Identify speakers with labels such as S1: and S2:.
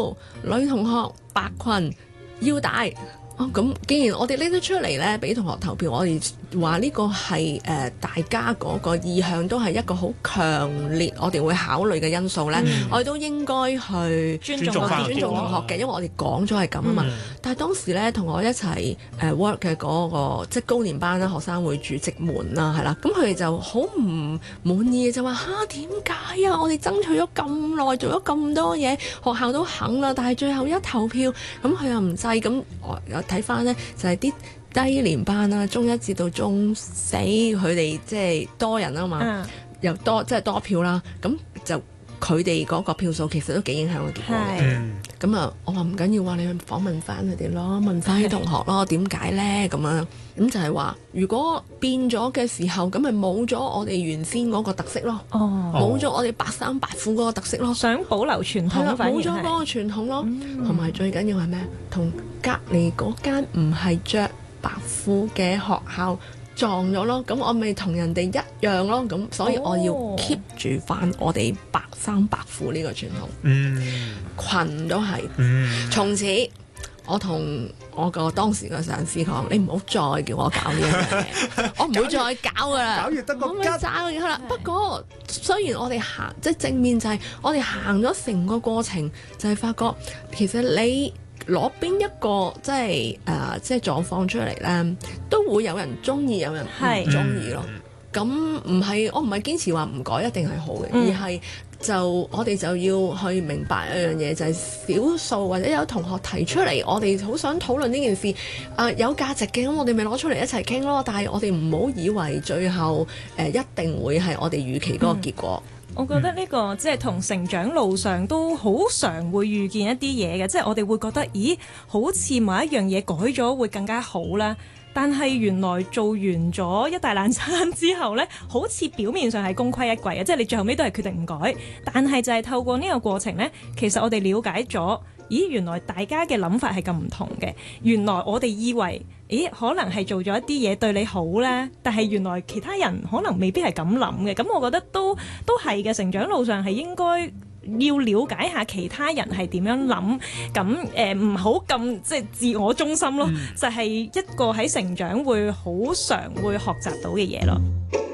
S1: 號女同學白裙腰帶。咁既然我哋拎得出嚟咧，俾同學投票，我哋話呢個係大家嗰個意向都係一個好強烈，我哋會考慮嘅因素咧，我哋都應該去
S2: 尊重同
S1: 學嘅，因為我哋講咗係咁啊嘛。但係當時咧同我一齊work 嘅嗰個即係高年班啦，學生會主席們啦，係啦，咁佢哋就好唔滿意，就話點解啊？我哋爭取咗咁耐，做咗咁多嘢，學校都肯啦，但係最後一投票，咁佢又唔制，咁我睇翻呢就係啲低年班啦，中一至到中四，佢哋即係多人啊嘛，又多即係多票啦，咁就佢哋嗰個票數其實都幾影響個結果嘅。咁啊，我話唔緊要，話你去訪問翻佢哋咯，問翻啲同學咯，點解呢？咁樣咁就係話，如果變咗嘅時候，咁咪冇咗我哋原先嗰個特色咯，冇咗我哋白衫白褲嗰個特色咯，
S2: 想保留傳統，
S1: 冇咗嗰個傳統咯，同埋最緊要係咩？同隔離嗰間唔係着白褲嘅學校撞咗咯，咁我咪同人哋一樣咯，咁所以我要 keep 住翻我哋白衫白褲呢個傳統，裙都係，從此我同我個當時嘅上司講，你唔好再叫我搞呢樣嘢，我唔會再搞噶啦，
S3: 搞完得個吉
S1: 係啦。不過雖然我哋行即係正面就係我哋行咗成個過程，就係發覺其實你攞邊一個即係狀況出嚟咧，都會有人中意，有人唔中意咯。咁我唔係堅持話唔改一定係好嘅，而係我哋就要去明白一樣嘢，就係少數或者有同學提出嚟，我哋好想討論呢件事，有價值嘅，咁我哋咪攞出嚟一齊傾咯。但係我哋唔好以為最後一定會係我哋預期嗰個結果。
S2: 我覺得呢個即係同成長路上都好常會遇見一啲嘢嘅，即係我哋會覺得，咦，好似某一樣嘢改咗會更加好啦。但係原來做完咗一大爛餐之後呢，好似表面上係功虧一簣嘅，即係你最後尾都係決定唔改。但係就係透過呢個過程呢，其實我哋了解咗，咦，原來大家嘅諗法係咁唔同嘅。原來我哋以為，咦，可能係做咗一啲嘢對你好呢，但係原來其他人可能未必係咁諗嘅。咁我覺得都係嘅，成長路上係應該要了解下其他人係點樣諗，咁唔好咁即係自我中心咯，就係一個喺成長會好常會學習到嘅嘢咯。